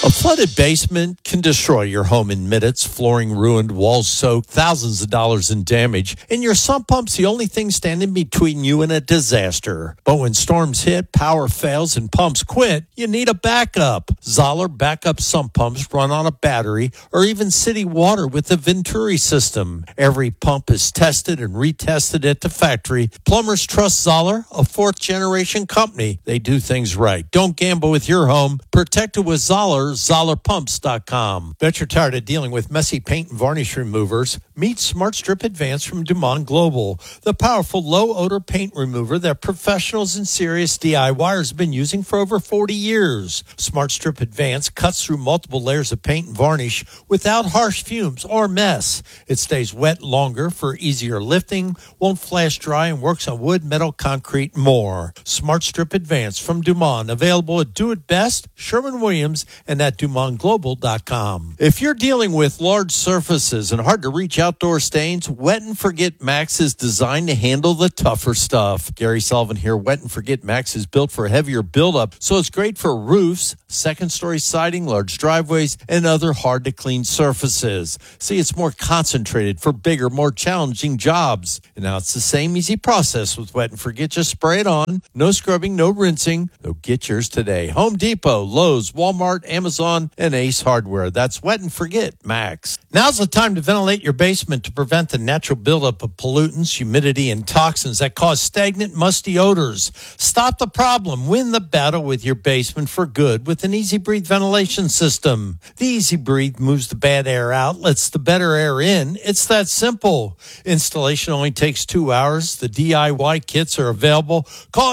A flooded basement can destroy your home in minutes. Flooring ruined, walls soaked, thousands of dollars in damage. And your sump pump's the only thing standing between you and a disaster. But when storms hit, power fails, and pumps quit, you need a backup. Zoller backup sump pumps run on a battery or even city water with the Venturi system. Every pump is tested and retested at the factory. Plumbers trust Zoller, a fourth-generation company. They do things right. Don't gamble with your home. Protect it with Zoller. ZollerPumps.com. Bet you're tired of dealing with messy paint and varnish removers. Meet Smart Strip Advance from Dumont Global, the powerful low-odor paint remover that professionals and serious DIYers have been using for over 40 years. Smart Strip Advance cuts through multiple layers of paint and varnish without harsh fumes or mess. It stays wet longer for easier lifting, won't flash dry, and works on wood, metal, concrete, and more. Smart Strip Advance from Dumont, available at Do It Best, Sherwin-Williams, and at DumontGlobal.com. If you're dealing with large surfaces and hard-to-reach outdoor stains, Wet and Forget Max is designed to handle the tougher stuff. Gary Sullivan here. Wet and Forget Max is built for heavier buildup, so it's great for roofs, second-story siding, large driveways, and other hard-to-clean surfaces. See, it's more concentrated for bigger, more challenging jobs. And now it's the same easy process with Wet and Forget. Just spray it on. No scrubbing, no rinsing. So get yours today. Home Depot, Lowe's, Walmart, Amazon, and Ace Hardware. That's Wet and Forget Max. Now's the time to ventilate your basement to prevent the natural buildup of pollutants, humidity, and toxins that cause stagnant, musty odors. Stop the problem. Win the battle with your basement for good with an Easy Breathe ventilation system. The Easy Breathe moves the bad air out, lets the better air in. It's that simple. Installation only takes 2 hours. The DIY kits are available. Call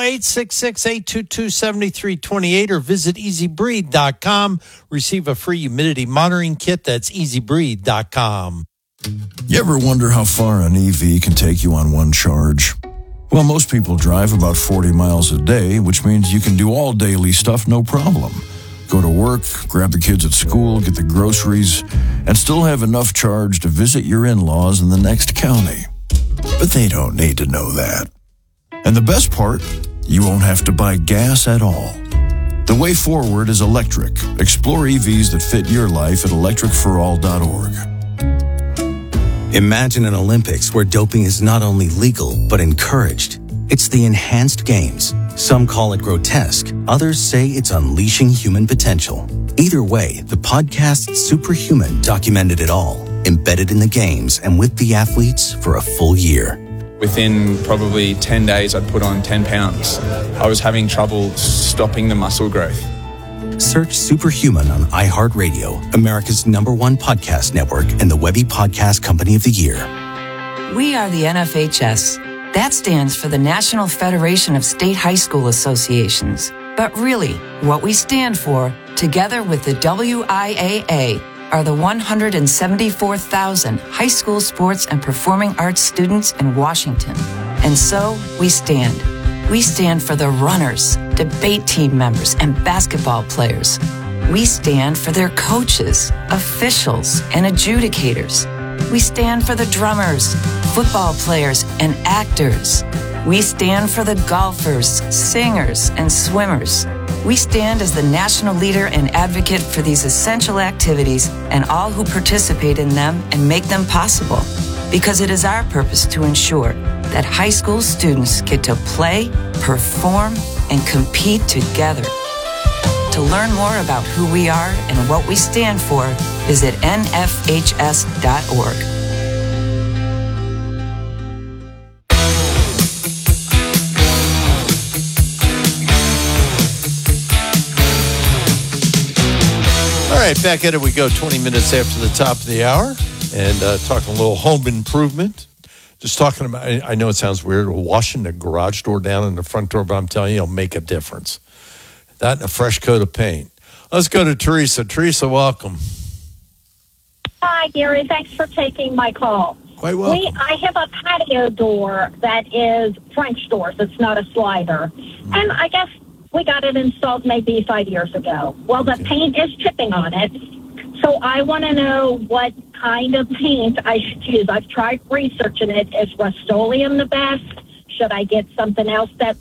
866-822-7328 or visit EasyBreathe.com. Receive a free humidity monitoring kit. That's EasyBreathe.com. You ever wonder how far an EV can take you on one charge? Well, most people drive about 40 miles a day, which means you can do all daily stuff no problem. Go to work, grab the kids at school, get the groceries, and still have enough charge to visit your in-laws in the next county. But they don't need to know that. And the best part, you won't have to buy gas at all. The way forward is electric. Explore EVs that fit your life at electricforall.org. Imagine an Olympics where doping is not only legal, but encouraged. It's the Enhanced Games. Some call it grotesque. Others say it's unleashing human potential. Either way, the podcast Superhuman documented it all, embedded in the games and with the athletes for a full year. Within probably 10 days, I'd put on 10 pounds. I was having trouble stopping the muscle growth. Search Superhuman on iHeartRadio, America's #1 podcast network, and the Webby Podcast Company of the Year. We are the NFHS. That stands for the National Federation of State High School Associations. But really, what we stand for, together with the WIAA, are the 174,000 high school sports and performing arts students in Washington. And so, we stand. We stand for the runners, debate team members, and basketball players. We stand for their coaches, officials, and adjudicators. We stand for the drummers, football players, and actors. We stand for the golfers, singers, and swimmers. We stand as the national leader and advocate for these essential activities and all who participate in them and make them possible. Because it is our purpose to ensure that high school students get to play, perform, and compete together. To learn more about who we are and what we stand for, visit nfhs.org. All right, back at it we go, 20 minutes after the top of the hour, and talking a little home improvement. Just talking about, I know it sounds weird, washing the garage door down and the front door, but I'm telling you, it'll make a difference. That and a fresh coat of paint. Let's go to Teresa. Teresa, welcome. Hi, Gary. Thanks for taking my call. Quite welcome. I have a patio door that is French doors. It's not a slider. And I guess we got it installed maybe 5 years ago. Well, the paint is chipping on it. So I want to know what kind of paint I should use. I've tried researching it. Is Rust-Oleum the best? Should I get something else that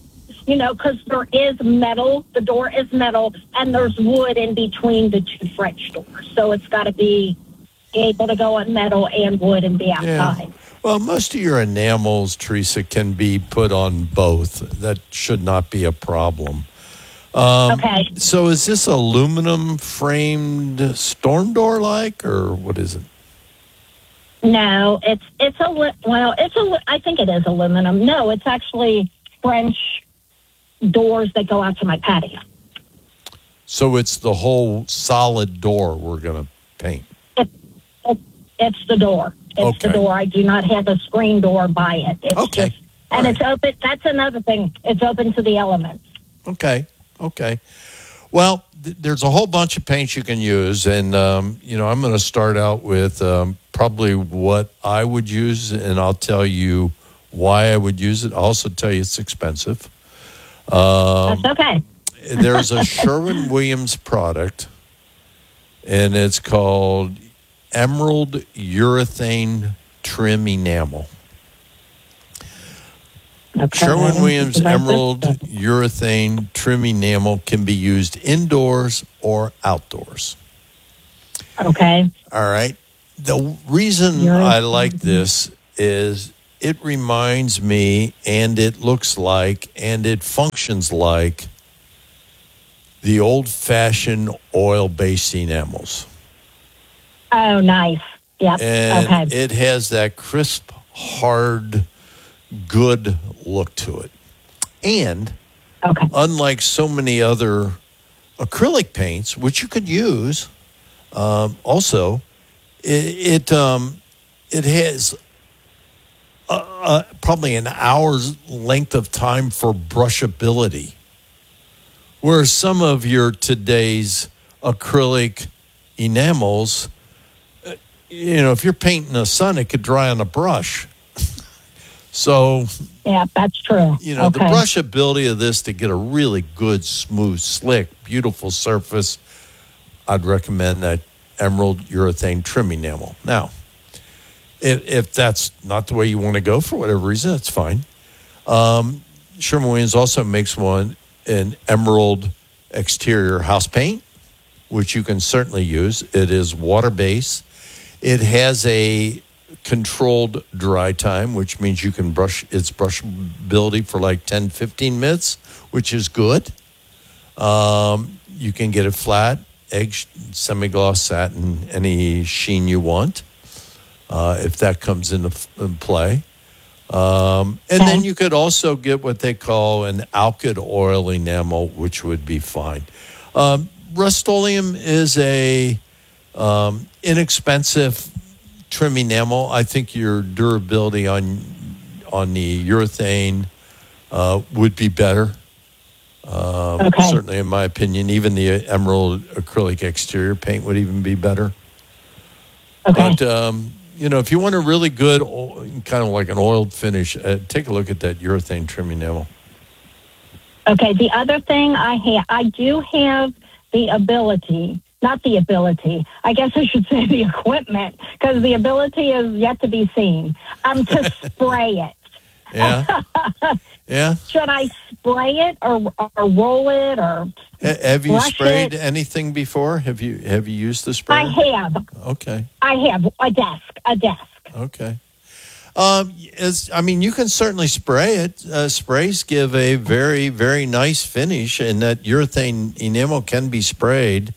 because there is metal, the door is metal, and there's wood in between the two French doors. So it's got to be able to go on metal and wood and be outside. Yeah. Well, most of your enamels, Teresa, can be put on both. That should not be a problem. Okay. So is this aluminum framed storm door like, or what is it? No, I think it is aluminum. No, it's actually French doors that go out to my patio. So it's the whole solid door we're going to paint. It's the door. It's Okay. the door. I do not have a screen door by it. It's Okay. just, and it's open. That's another thing. It's open to the elements. Okay. Well, there's a whole bunch of paints you can use, and I'm going to start out with probably what I would use, and I'll tell you why I would use it. I'll also tell you it's expensive. That's okay. There's a Sherwin-Williams product, and it's called Emerald Urethane Trim Enamel. Okay. Sherwin-Williams Emerald Urethane Trim Enamel can be used indoors or outdoors. Okay. All right. The reason I like this is it reminds me, and it looks like, and it functions like the old-fashioned oil-based enamels. Oh, nice. Yep. And Okay. it has that crisp, hard, good look to it. And Okay. unlike so many other acrylic paints, which you could use, also, it has probably an hour's length of time for brushability, whereas some of your today's acrylic enamels, if you're painting the sun, it could dry on a brush. So, Yeah, that's true. the Okay. brushability of this to get a really good, smooth, slick, beautiful surface, I'd recommend that Emerald Urethane Trim Enamel. Now, if that's not the way you want to go for whatever reason, that's fine. Sherwin-Williams also makes an Emerald Exterior House Paint, which you can certainly use. It is water-based. It has a controlled dry time, which means you can its brushability for like 10, 15 minutes, which is good. You can get it flat, egg, semi-gloss, satin, any sheen you want, if that comes into play. And then you could also get what they call an alkyd oil enamel, which would be fine. Rust-Oleum is a inexpensive trim enamel. I think your durability on the urethane would be better. Certainly, in my opinion, even the Emerald acrylic exterior paint would even be better. Okay. But if you want a really good, kind of like an oiled finish, take a look at that urethane trim enamel. Okay. The other thing I do have the ability. Not the ability. I guess I should say the equipment, because the ability is yet to be seen. To spray it. Yeah. Yeah. Should I spray it or roll it or? Have you brush sprayed it? anything before? Have you used the sprayer? I have. Okay. I have a desk. Okay. You can certainly spray it. Sprays give a very, very nice finish, and that urethane enamel can be sprayed.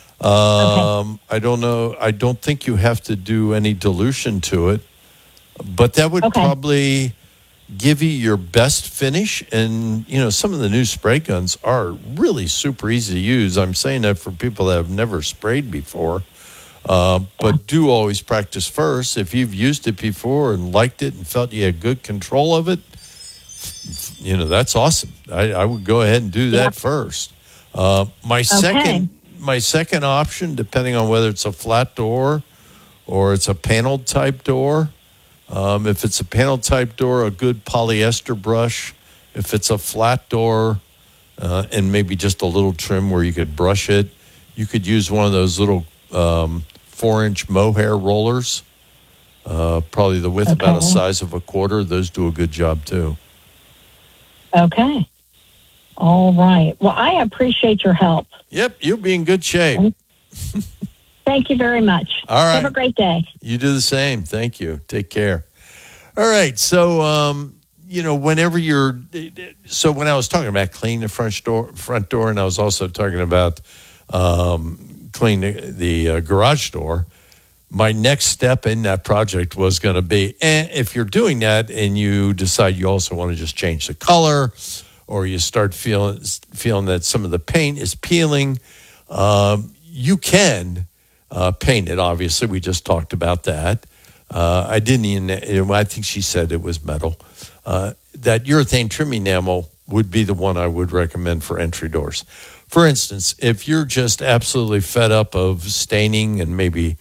I don't know. I don't think you have to do any dilution to it, but that would probably give you your best finish. And, some of the new spray guns are really super easy to use. I'm saying that for people that have never sprayed before. But do always practice first. If you've used it before and liked it and felt you had good control of it, that's awesome. I would go ahead and do that first. My second option, depending on whether it's a flat door or it's a paneled type door, if it's a paneled type door, a good polyester brush. If it's a flat door and maybe just a little trim where you could brush it, you could use one of those little 4-inch mohair rollers, probably the width about the size of a quarter. Those do a good job too. Okay. All right. Well, I appreciate your help. Yep, you'll be in good shape. Thank you very much. All right. Have a great day. You do the same. Thank you. Take care. All right. So, whenever so when I was talking about cleaning the front door, and I was also talking about cleaning the garage door, my next step in that project was going to be, if you're doing that and you decide you also want to just change the color, or you start feeling that some of the paint is peeling, you can paint it. Obviously, we just talked about that. I didn't even, I think she said it was metal. That urethane trim enamel would be the one I would recommend for entry doors. For instance, if you're just absolutely fed up of staining and maybe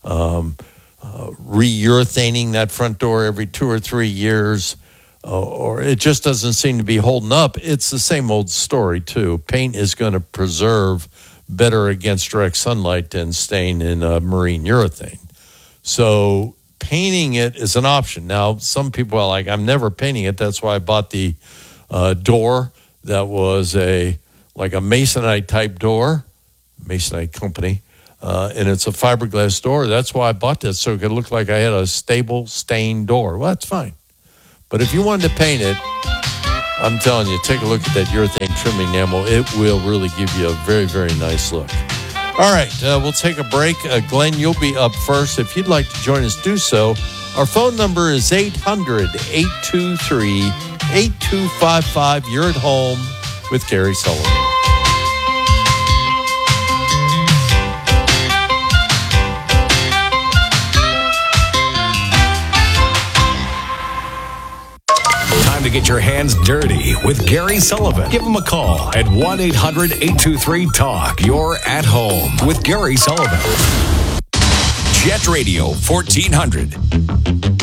re-urethaning that front door every 2 or 3 years, or it just doesn't seem to be holding up, it's the same old story too. Paint is going to preserve better against direct sunlight than stain in marine urethane. So painting it is an option. Now, some people are like, I'm never painting it. That's why I bought the door that was like a Masonite type door, Masonite company, and it's a fiberglass door. That's why I bought that, so it could look like I had a stable stained door. Well, that's fine. But if you wanted to paint it, I'm telling you, take a look at that urethane trim enamel. It will really give you a very, very nice look. All right, we'll take a break. Glenn, you'll be up first. If you'd like to join us, do so. Our phone number is 800-823-8255. You're at home with Gary Sullivan. To get your hands dirty with Gary Sullivan. Give him a call at 1-800-823-TALK. You're at home with Gary Sullivan. Jet Radio 1400.